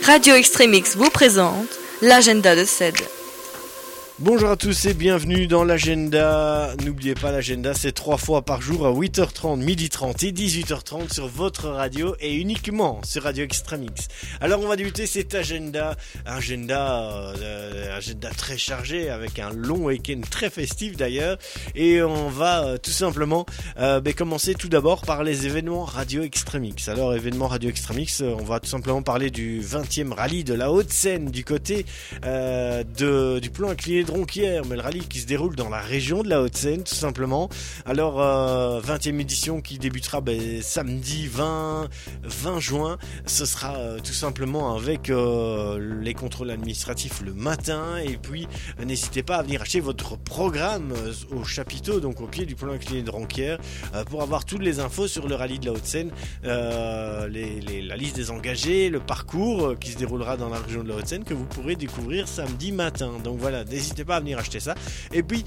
Radio Extremix vous présente l'agenda de CED. Bonjour à tous et bienvenue dans l'agenda. N'oubliez pas, l'agenda c'est 3 fois par jour à 8h30, 12h30 et 18h30 sur votre radio et uniquement sur Radio Extremix. Alors on va débuter cet agenda très chargé avec un long week-end très festif d'ailleurs, et on va tout simplement commencer tout d'abord par les événements Radio Extremix. Alors événements Radio Extremix, on va tout simplement parler du 20e rallye de la Haute-Seine du côté du plan incliné de Ronquière, mais le rallye qui se déroule dans la région de la Haute-Seine tout simplement. Alors 20e édition qui débutera samedi 20 juin. Ce sera tout simplement avec les contrôles administratifs le matin, et puis n'hésitez pas à venir acheter votre programme au chapiteau, donc au pied du plan incliné de Ronquière, pour avoir toutes les infos sur le rallye de la Haute-Seine, la liste des engagés, le parcours qui se déroulera dans la région de la Haute-Seine que vous pourrez découvrir samedi matin. Donc voilà, n'hésitez pas à venir acheter ça. Et puis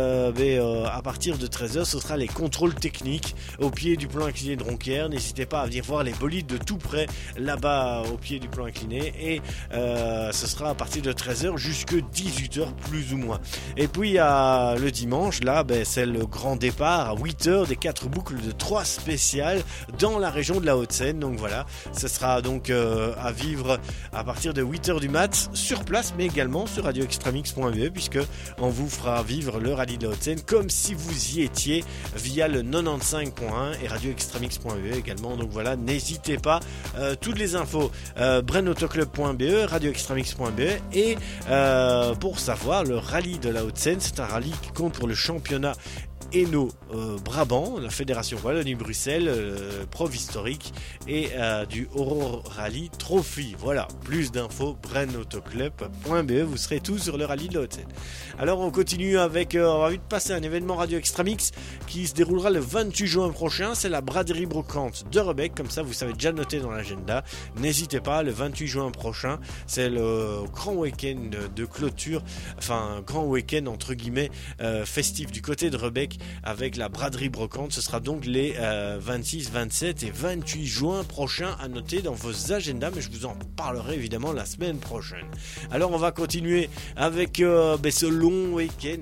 à partir de 13h, ce sera les contrôles techniques au pied du plan incliné de Ronquière. N'hésitez pas à venir voir les bolides de tout près là-bas au pied du plan incliné, et ce sera à partir de 13h jusque 18h plus ou moins. Et puis le dimanche, là c'est le grand départ à 8h des 4 boucles de 3 spéciales dans la région de la Haute-Seine. Donc voilà, ce sera donc à vivre à partir de 8h du mat sur place, mais également sur radioextremix.be, puisque on vous fera vivre le rallye de la Haute-Seine comme si vous y étiez via le 95.1 et radioextremix.be également. Donc voilà, n'hésitez pas, toutes les infos brennauto-club.be, radioextremix.be, et pour savoir, le rallye de la Haute-Seine, c'est un rallye qui compte pour le championnat Hainaut Brabant, la fédération Wallonie-Bruxelles, Prof historique, et du Aurore Rally Trophy. Voilà, plus d'infos brennauto-club.be, vous serez tous sur le rallye de la Haute-Seine. Alors on continue avec, on va vite passer à un événement Radio Extremix qui se déroulera le 28 juin prochain. C'est la braderie brocante de Rebec, comme ça vous savez déjà noter dans l'agenda. N'hésitez pas, le 28 juin prochain, c'est le grand week-end de clôture, enfin grand week-end entre guillemets festif du côté de Rebec, avec la braderie brocante. Ce sera donc les 26, 27 et 28 juin prochains, à noter dans vos agendas, mais je vous en parlerai évidemment la semaine prochaine. Alors on va continuer avec ce long week-end,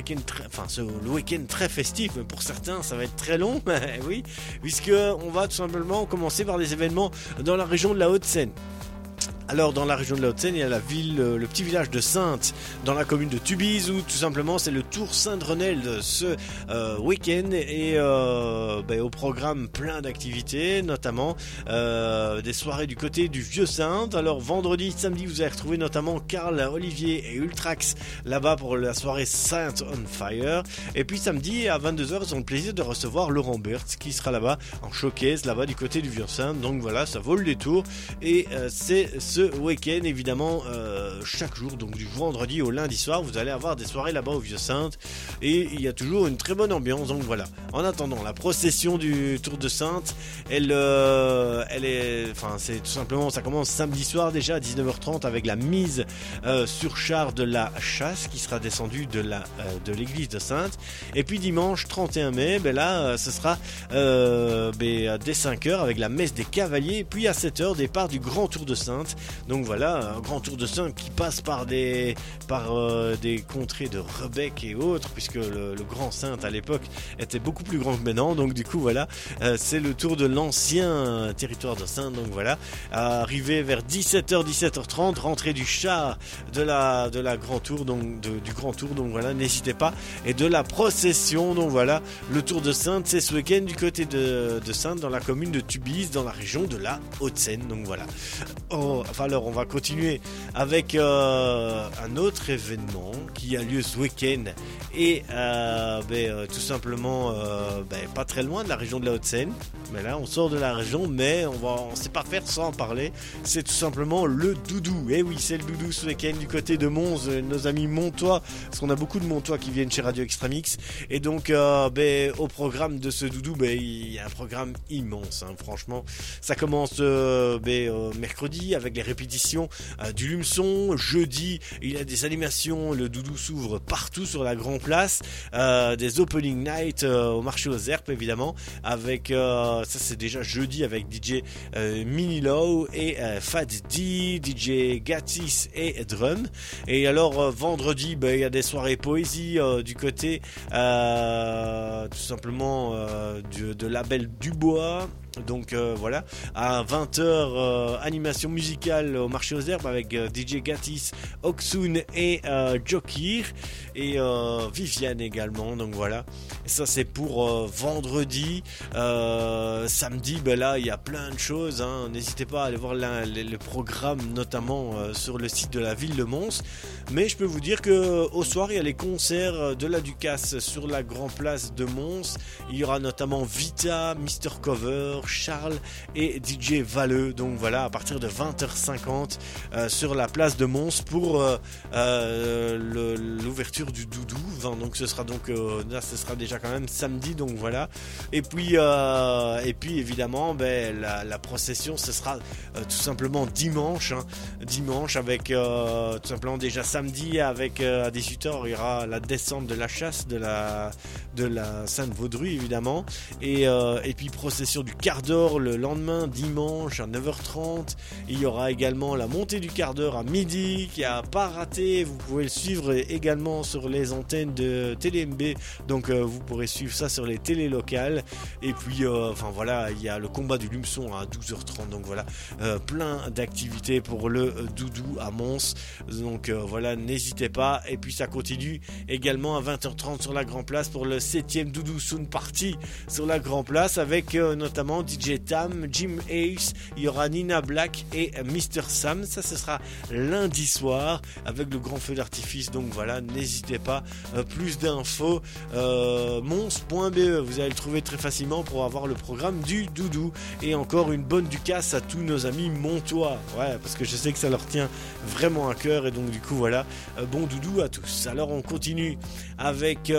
le week-end très festif, mais pour certains ça va être très long, oui, puisque on va tout simplement commencer par des événements dans la région de la Haute-Seine. Alors dans la région de la Haute-Seine, il y a le petit village de Saintes, dans la commune de Tubize, où tout simplement c'est le Tour Saint-Drenel de ce week-end, et au programme plein d'activités, notamment des soirées du côté du Vieux-Saintes. Alors vendredi, samedi, vous allez retrouver notamment Karl, Olivier et Ultrax là-bas pour la soirée Saint on Fire. Et puis samedi à 22h, ils ont le plaisir de recevoir Laurent Berthe qui sera là-bas en showcase là-bas du côté du Vieux-Saintes. Donc voilà, ça vaut le détour, et c'est ce week-end évidemment chaque jour, donc du vendredi au lundi soir, vous allez avoir des soirées là-bas au Vieux-Saintes, et il y a toujours une très bonne ambiance. Donc voilà, en attendant, la procession du Tour de Saintes, c'est tout simplement, ça commence samedi soir déjà à 19h30 avec la mise sur char de la chasse qui sera descendue de l'église de Saintes. Et puis dimanche 31 mai, ce sera dès 5h avec la messe des cavaliers, puis à 7h départ du grand Tour de Saintes. Donc voilà, un grand Tour de Saintes qui passe par des contrées de Rebec et autres, puisque le Grand Saintes à l'époque était beaucoup plus grand que maintenant. Donc du coup voilà, c'est le tour de l'ancien territoire de Saintes. Donc voilà, arrivé vers 17h, 17h30, rentrée du char de la Grand Tour, donc du Grand Tour. Donc voilà, n'hésitez pas, et de la procession. Donc voilà, le Tour de Saintes, c'est ce week-end du côté de Saintes, dans la commune de Tubize, dans la région de la Haute-Seine. Donc voilà. Alors on va continuer avec un autre événement qui a lieu ce week-end, et tout simplement pas très loin de la région de la Haute-Seine. Mais là on sort de la région, mais on sait pas faire sans en parler. C'est tout simplement le doudou. Et oui, c'est le doudou ce week-end du côté de Mons, nos amis montois, parce qu'on a beaucoup de montois qui viennent chez Radio Extremix. Et donc au programme de ce doudou, il y a un programme immense, hein, franchement. Ça commence mercredi avec les répétitions du Lumeçon. Jeudi, il y a des animations, le Doudou s'ouvre partout sur la Grand Place, des opening night au marché aux herbes évidemment, avec ça c'est déjà jeudi avec DJ Mini Low et Fat D, DJ Gatis et Drum. Et alors vendredi, il y a des soirées poésie du côté tout simplement de label Dubois. Donc voilà, à 20h animation musicale au marché aux herbes avec DJ Gatis, Oksun et Jokir et Viviane également. Donc voilà, et ça c'est pour vendredi. Samedi, là il y a plein de choses, hein. N'hésitez pas à aller voir le programme notamment sur le site de la ville de Mons. Mais je peux vous dire que au soir il y a les concerts de la Ducasse sur la Grand Place de Mons. Il y aura notamment Vita, Mr Cover, Charles et DJ Valeux. Donc voilà, à partir de 20h50 sur la place de Mons pour l'ouverture du Doudou. Enfin, donc ce sera là ce sera déjà quand même samedi. Donc voilà. Et puis évidemment la procession ce sera tout simplement dimanche. Dimanche avec tout simplement déjà samedi avec à 18h il y aura la descente de la chasse de la Sainte-Vaudrue évidemment. Et puis procession du quart d'or le lendemain dimanche à 9h30. Il y aura également la montée du quart d'heure à midi qui a pas raté. Vous pouvez le suivre également sur les antennes de TéléMB. Donc vous pourrez suivre ça sur les télés locales. Et puis voilà, il y a le combat du Lumeçon à 12h30. Donc voilà, plein d'activités pour le Doudou à Mons. Donc voilà, n'hésitez pas. Et puis ça continue également à 20h30 sur la Grand Place pour le 7e Doudou Sound Party sur la Grand Place avec notamment DJ Tam, Jim Ace, il y aura Nina Black et Mr Sam. Ça ce sera lundi soir avec le grand feu d'artifice. Donc voilà, n'hésitez pas. Plus d'infos mons.be, vous allez le trouver très facilement pour avoir le programme du Doudou. Et encore une bonne ducasse à tous nos amis montois, parce que je sais que ça leur tient vraiment à cœur. Et donc du coup voilà, bon Doudou à tous. Alors on continue avec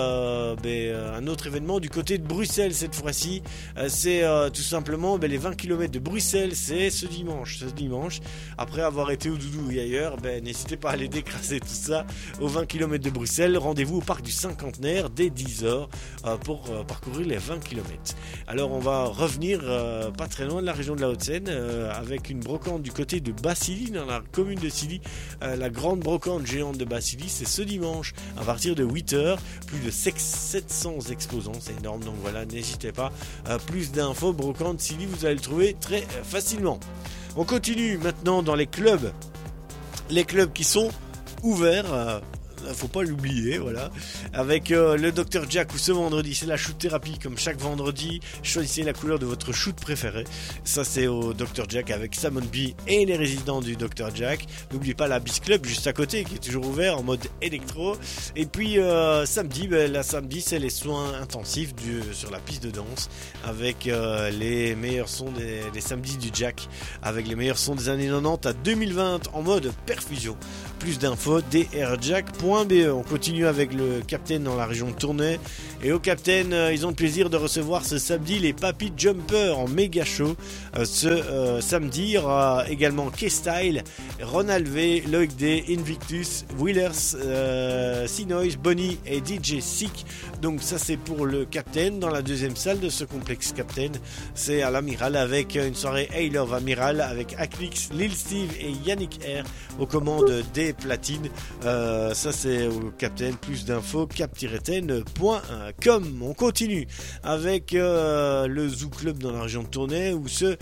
un autre événement du côté de Bruxelles cette fois-ci. C'est tout simplement les 20 km de Bruxelles, c'est ce dimanche. Après avoir été au Doudou et ailleurs, n'hésitez pas à aller décrasser tout ça aux 20 km de Bruxelles. Rendez-vous au parc du Cinquantenaire dès 10h pour parcourir les 20 km. Alors on va revenir pas très loin de la région de la Haute-Seine avec une brocante du côté de Bassily, dans la commune de Silly. La grande brocante géante de Bassily, c'est ce dimanche à partir de 8h. Plus de 700 exposants, c'est énorme. Donc voilà, n'hésitez pas. Plus d'infos, brocante Silly, vous allez le trouver très facilement. On continue maintenant dans les clubs. Les clubs qui sont ouverts. Faut pas l'oublier, voilà. Avec le Dr Jack, où ce vendredi c'est la shoot thérapie comme chaque vendredi. Choisissez la couleur de votre shoot préféré. Ça c'est au Dr Jack avec Samon B et les résidents du Dr Jack. N'oubliez pas la Beast Club juste à côté qui est toujours ouvert en mode électro. Et puis samedi, samedi c'est les soins intensifs sur la piste de danse avec les meilleurs sons des samedis du Jack, avec les meilleurs sons des années 90 à 2020 en mode perfusion. Plus d'infos drjack.be. On continue avec le Captain dans la région de Tournai. Et au Captain, ils ont le plaisir de recevoir ce samedi les Papy Jumper en méga show. Ce samedi, il y aura également K-Style, Ronald V, Loic D, Invictus, Wheelers, C-Noise, Bonnie et DJ Sick. Donc ça c'est pour le Captain. Dans la deuxième salle de ce complexe Captain, c'est à l'Amiral avec une soirée I Love Amiral avec Aclix, Lil Steve et Yannick R aux commandes des platines. Ça c'est au Captain. Plus d'infos cap-ten.com. On continue avec le Zoo Club dans la région de Tournai où ce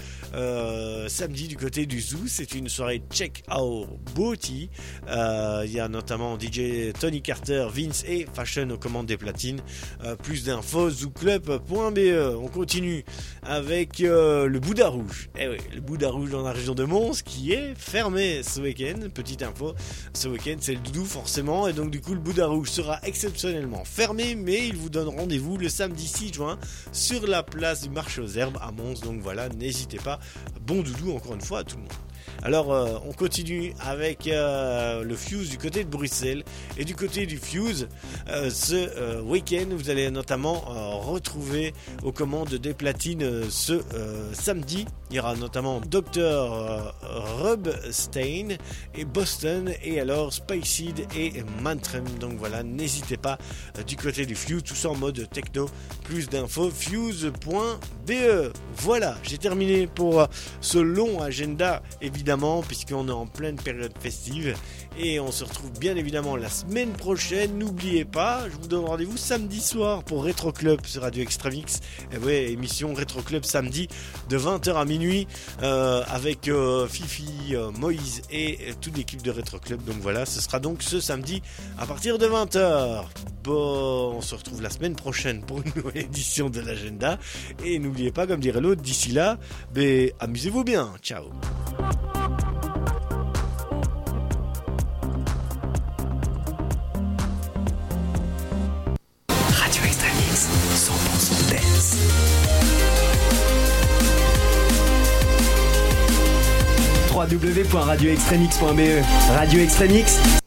samedi du côté du Zoo c'est une soirée Check Our Booty. Il y a notamment DJ Tony Carter, Vince et Fashion aux commandes des platines. Plus d'infos zooclub.be. On continue avec le Bouddha Rouge. Le Bouddha Rouge dans la région de Mons qui est fermé ce week-end. Petite info, ce week-end c'est le Doudou forcément, et donc du coup le Bouddha Rouge sera exceptionnellement fermé, mais il vous donne rendez-vous le samedi 6 juin sur la place du marché aux herbes à Mons. Donc voilà, n'hésitez pas. Bon Doudou encore une fois à tout le monde. Alors on continue avec le Fuse du côté de Bruxelles. Et du côté du Fuse, ce week-end, vous allez notamment retrouver aux commandes des platines ce samedi. Il y aura notamment Dr. Rubstein et Boston, et alors Spiceseed et Mantram. Donc voilà, n'hésitez pas du côté du Fuse, tout ça en mode techno. Plus d'infos, fuse.be. Voilà, j'ai terminé pour ce long agenda, évidemment, puisqu'on est en pleine période festive. Et on se retrouve bien évidemment la semaine prochaine. N'oubliez pas, je vous donne rendez-vous samedi soir pour Retro Club sur Radio Extremix. Et ouais, émission Retro Club samedi de 20h à minuit avec Fifi, Moïse et toute l'équipe de Retro Club. Donc voilà, ce sera donc ce samedi à partir de 20h. Bon, on se retrouve la semaine prochaine pour une nouvelle édition de l'agenda. Et n'oubliez pas, comme dirait l'autre, d'ici là, amusez-vous bien. Ciao. Radio Extremix, 100% dance. www.radioextremix.be. Radio Extremix,